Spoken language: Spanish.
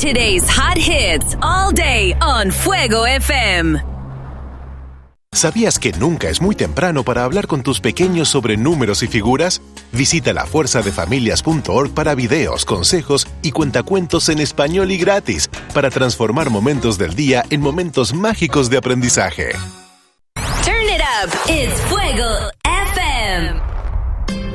Today's hot hits all day on Fuego FM. ¿Sabías que nunca es muy temprano para hablar con tus pequeños sobre números y figuras? Visita lafuerzadefamilias.org para videos, consejos y cuentacuentos en español y gratis para transformar momentos del día en momentos mágicos de aprendizaje. Turn it up. It's Fuego